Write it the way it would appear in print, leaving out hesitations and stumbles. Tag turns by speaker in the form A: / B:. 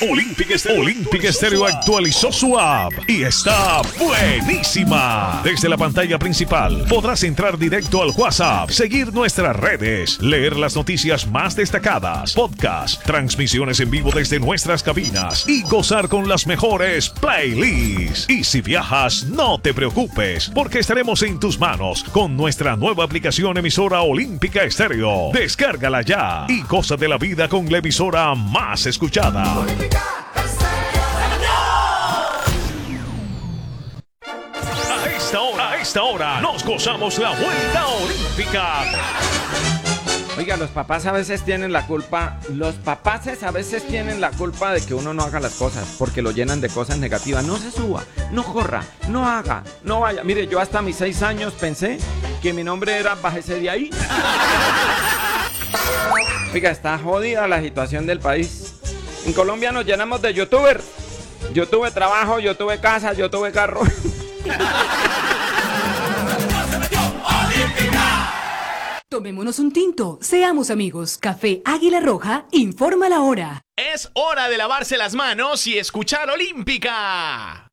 A: Olympic Stereo actualizó su app y está buenísima. Desde la pantalla principal podrás entrar directo al WhatsApp, seguir nuestras redes, leer las noticias más destacadas, podcast, transmisiones en vivo desde nuestras cabinas y gozar con las mejores playlists. Y si viajas, no te preocupes, porque estaremos en tus manos con nuestra nueva aplicación emisora Olímpica Estéreo. Descárgala ya y goza de la vida con la emisora más escuchada. A esta hora nos gozamos la vuelta olímpica.
B: Oiga, los papás a veces tienen la culpa. Los papaces a veces tienen la culpa de que uno no haga las cosas, porque lo llenan de cosas negativas. No se suba, no corra, no haga, no vaya. Mire, yo hasta mis 6 años pensé que mi nombre era Bájese de ahí. Oiga, está jodida la situación del país. En Colombia nos llenamos de youtubers. Yo tuve trabajo, yo tuve casa, yo tuve carro.
C: Tomémonos un tinto, seamos amigos. Café Águila Roja informa la hora.
D: Es hora de lavarse las manos y escuchar Olímpica.